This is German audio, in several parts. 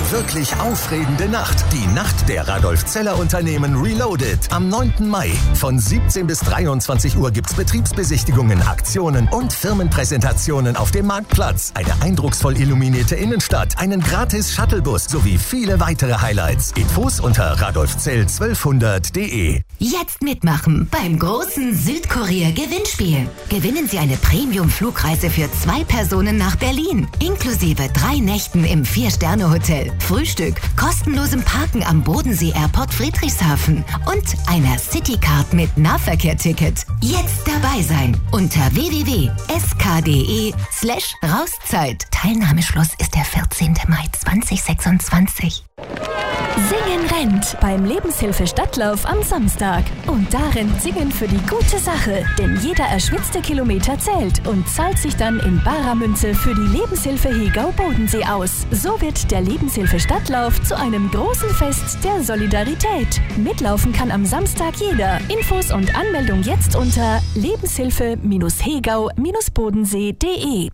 wirklich aufregende Nacht. Die Nacht der Radolf Zeller Unternehmen Reloaded. Am 9. Mai. Von 17 bis 23 Uhr gibt's Betriebsbesichtigungen, Aktionen und Firmenpräsentationen auf dem Marktplatz. Eine eindrucksvoll illuminierte Innenstadt, einen gratis Shuttlebus sowie viele weitere Highlights. Infos unter radolfzell1200.de. Jetzt mitmachen beim großen Südkorea-Gewinnspiel. Gewinnen Sie eine Premium-Flugreise für 2 Personen nach Berlin. Inklusive 3 Nächten im 4-Sterne-Hotel, Frühstück, kostenlosem Parken am Bodensee-Airport Friedrichshafen und einer Citycard mit Nahverkehr-Ticket. Jetzt dabei sein unter www.sk.de/Rauszeit. Teilnahmeschluss ist der 14. Mai 2026. Singen rennt beim Lebenshilfe-Stadtlauf am Samstag. Und darin singen für die gute Sache. Denn jeder erschwitzte Kilometer zählt und zahlt sich dann in barer Münze für die Lebenshilfe Hegau Bodensee aus. So wird der Lebenshilfe-Stadtlauf zu einem großen Fest der Solidarität. Mitlaufen kann am Samstag jeder. Infos und Anmeldung jetzt unter lebenshilfe-hegau-bodensee.de.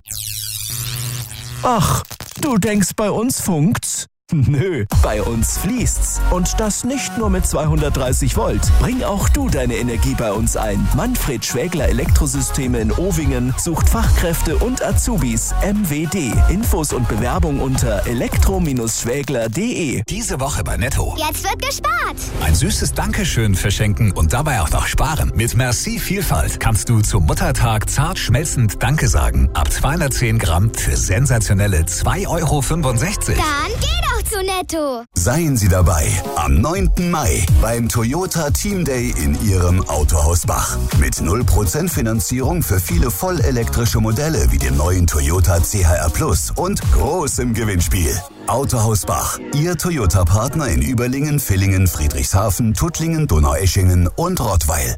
Ach, du denkst, bei uns funkt's? Nö, bei uns fließt's. Und das nicht nur mit 230 Volt. Bring auch du deine Energie bei uns ein. Manfred Schwägler Elektrosysteme in Ovingen sucht Fachkräfte und Azubis. MWD. Infos und Bewerbung unter elektro-schwägler.de. Diese Woche bei Netto. Jetzt wird gespart. Ein süßes Dankeschön verschenken und dabei auch noch sparen. Mit Merci Vielfalt kannst du zum Muttertag zart schmelzend Danke sagen. Ab 210 Gramm für sensationelle 2,65 €. Dann geh doch zu Netto. Seien Sie dabei am 9. Mai beim Toyota Team Day in Ihrem Autohaus Bach. Mit 0% Finanzierung für viele vollelektrische Modelle wie dem neuen Toyota CHR Plus und großem Gewinnspiel. Autohaus Bach, Ihr Toyota-Partner in Überlingen, Villingen, Friedrichshafen, Tuttlingen, Donaueschingen und Rottweil.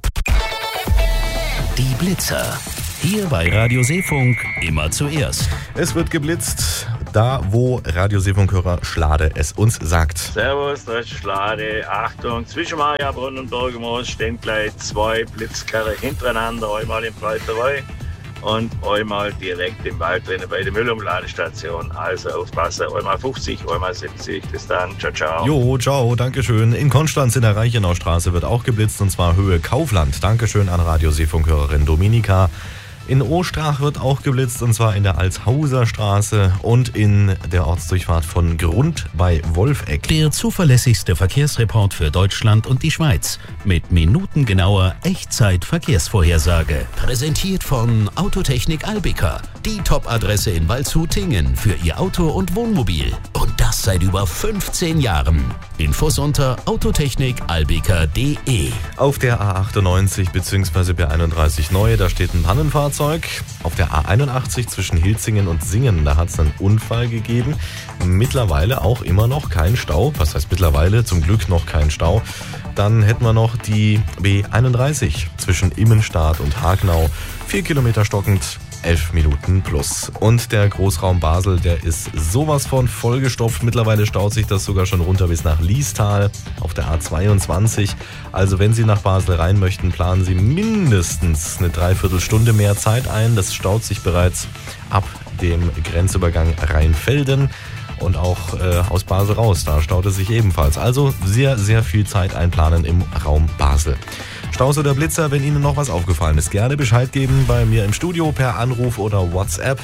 Die Blitzer. Hier bei Radio Seefunk immer zuerst. Es wird geblitzt, da wo Radio Seefunkhörer Schlade es uns sagt. Servus, da ist Schlade. Achtung, zwischen Mariabrunn und Bergmoos stehen gleich 2 Blitzkarren hintereinander, einmal im Breiterei und einmal direkt im Wald drinnen bei der Müllumladestation. Also aufpassen, einmal 50, einmal 70. Bis dann, ciao, ciao. Jo, ciao, dankeschön. In Konstanz in der Reichenaustraße wird auch geblitzt und zwar Höhe Kaufland. Dankeschön an Radio Seefunkhörerin Dominika. In Ostrach wird auch geblitzt und zwar in der Altshauser Straße und in der Ortsdurchfahrt von Grund bei Wolfegg. Der zuverlässigste Verkehrsreport für Deutschland und die Schweiz mit minutengenauer Echtzeit-Verkehrsvorhersage. Präsentiert von Autotechnik Albika, die Top-Adresse in Waldshut-Tingen für Ihr Auto und Wohnmobil. Und das seit über 15 Jahren. Infos unter autotechnikalbika.de. Auf der A98 bzw. B31 neu, da steht ein Pannenfahrzeug. Auf der A81 zwischen Hilzingen und Singen, da hat es einen Unfall gegeben. Mittlerweile auch immer noch kein Stau. Was heißt mittlerweile? Zum Glück noch kein Stau. Dann hätten wir noch die B31 zwischen Immenstadt und Hagenau. 4 Kilometer stockend. 11 Minuten plus. Und der Großraum Basel, der ist sowas von vollgestopft. Mittlerweile staut sich das sogar schon runter bis nach Liestal auf der A22. Also wenn Sie nach Basel rein möchten, planen Sie mindestens eine Dreiviertelstunde mehr Zeit ein. Das staut sich bereits ab dem Grenzübergang Rheinfelden. Und auch aus Basel raus, da staut es sich ebenfalls. Also sehr, sehr viel Zeit einplanen im Raum Basel. Staus oder Blitzer, wenn Ihnen noch was aufgefallen ist, gerne Bescheid geben bei mir im Studio per Anruf oder WhatsApp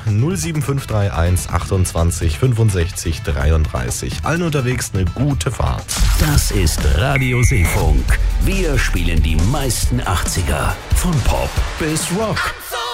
07531 28 65 33. Allen unterwegs eine gute Fahrt. Das ist Radio Seefunk. Wir spielen die meisten 80er. Von Pop bis Rock.